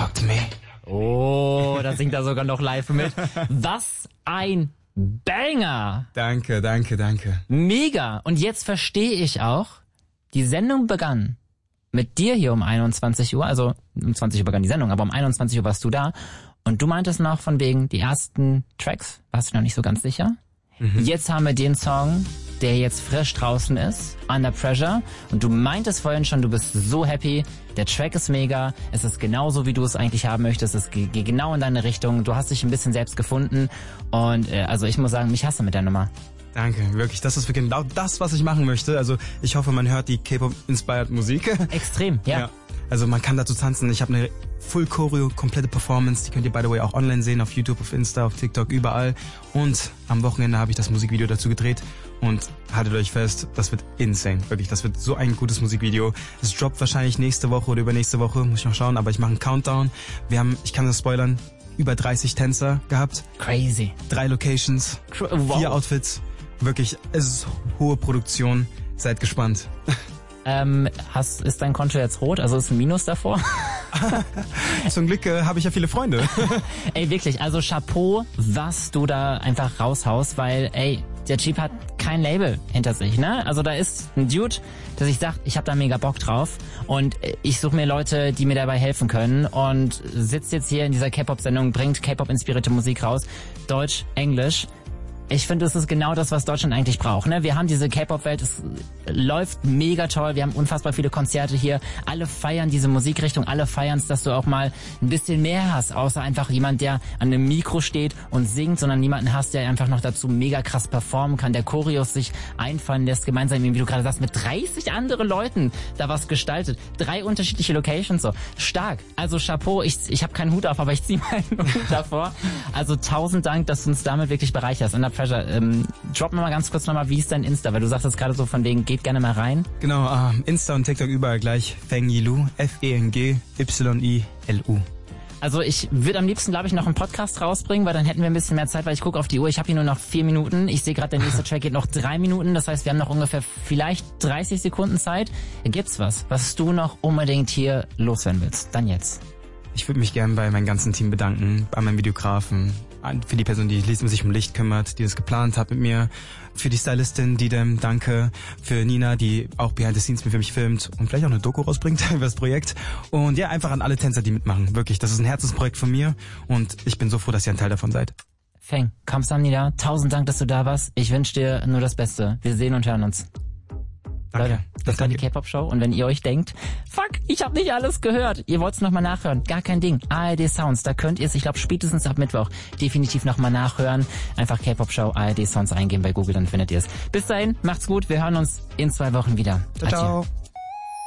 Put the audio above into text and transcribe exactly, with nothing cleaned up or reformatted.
talk to me. Oh, da singt er sogar noch live mit. Was ein Banger! Danke, danke, danke. Mega! Und jetzt verstehe ich auch, die Sendung begann mit dir hier um einundzwanzig Uhr, also um zwanzig Uhr begann die Sendung, aber um einundzwanzig Uhr warst du da und du meintest noch von wegen die ersten Tracks, warst du noch nicht so ganz sicher? Mhm. Jetzt haben wir den Song, der jetzt frisch draußen ist, Under Pressure. Und du meintest vorhin schon, du bist so happy. Der Track ist mega. Es ist genauso, wie du es eigentlich haben möchtest. Es geht genau in deine Richtung. Du hast dich ein bisschen selbst gefunden. Und äh, also ich muss sagen, mich hast du mit der Nummer. Danke, wirklich. Das ist genau das, was ich machen möchte. Also ich hoffe, man hört die K-Pop-inspired Musik. Extrem, ja. ja. Also man kann dazu tanzen. Ich habe eine Full Choreo, komplette Performance. Die könnt ihr by the way auch online sehen, auf YouTube, auf Insta, auf TikTok, überall. Und am Wochenende habe ich das Musikvideo dazu gedreht. Und haltet euch fest, das wird insane. Wirklich, das wird so ein gutes Musikvideo. Es droppt wahrscheinlich nächste Woche oder übernächste Woche, muss ich noch schauen. Aber ich mache einen Countdown. Wir haben, ich kann das spoilern, über dreißig Tänzer gehabt. Crazy. Drei Locations, wow. Vier Outfits. Wirklich, es ist hohe Produktion. Seid gespannt. Ähm, hast, ist dein Konto jetzt rot? Also ist ein Minus davor? Zum Glück äh, habe ich ja viele Freunde. Ey, wirklich, also Chapeau, was du da einfach raushaust, weil, ey, der Jeep hat kein Label hinter sich, ne? Also da ist ein Dude, der sich sagt, ich habe da mega Bock drauf und ich suche mir Leute, die mir dabei helfen können und sitzt jetzt hier in dieser K-Pop-Sendung, bringt K-Pop-inspirierte Musik raus, Deutsch, Englisch. Ich finde, das ist genau das, was Deutschland eigentlich braucht. Ne? Wir haben diese K-Pop-Welt, es läuft mega toll, wir haben unfassbar viele Konzerte hier, alle feiern diese Musikrichtung, alle feiern es, dass du auch mal ein bisschen mehr hast, außer einfach jemand, der an einem Mikro steht und singt, sondern jemanden hast, der einfach noch dazu mega krass performen kann, der Choreos sich einfallen lässt, gemeinsam, wie du gerade sagst, mit dreißig anderen Leuten da was gestaltet. Drei unterschiedliche Locations, so. Stark. Also Chapeau, ich, ich habe keinen Hut auf, aber ich ziehe meinen Hut davor. Also tausend Dank, dass du uns damit wirklich bereicherst. Und Pressure. Ähm, drop mir mal ganz kurz nochmal, wie ist dein Insta? Weil du sagst jetzt gerade so von wegen, geht gerne mal rein. Genau, uh, Insta und TikTok überall gleich. Feng Yilu, F E N G Y I L U. Also ich würde am liebsten, glaube ich, noch einen Podcast rausbringen, weil dann hätten wir ein bisschen mehr Zeit, weil ich gucke auf die Uhr, ich habe hier nur noch vier Minuten. Ich sehe gerade, der nächste Track geht noch drei Minuten. Das heißt, wir haben noch ungefähr vielleicht dreißig Sekunden Zeit. Gibt's was, was du noch unbedingt hier loswerden willst? Dann jetzt. Ich würde mich gerne bei meinem ganzen Team bedanken, bei meinem Videografen, für die Person, die sich um Licht kümmert, die das geplant hat mit mir, für die Stylistin, die dem danke, für Nina, die auch behind the scenes mit mich filmt und vielleicht auch eine Doku rausbringt über das Projekt. Und ja, einfach an alle Tänzer, die mitmachen. Wirklich, das ist ein Herzensprojekt von mir und ich bin so froh, dass ihr ein Teil davon seid. Feng, Kamsahamnida, tausend Dank, dass du da warst. Ich wünsche dir nur das Beste. Wir sehen und hören uns. Danke. Leute, das war die K-Pop-Show und wenn ihr euch denkt, fuck, ich habe nicht alles gehört, ihr wollt es nochmal nachhören, gar kein Ding. A R D Sounds, da könnt ihr es, ich glaube spätestens ab Mittwoch definitiv nochmal nachhören. Einfach K-Pop-Show, A R D Sounds eingeben bei Google, dann findet ihr es. Bis dahin, macht's gut, wir hören uns in zwei Wochen wieder. Ciao, ciao.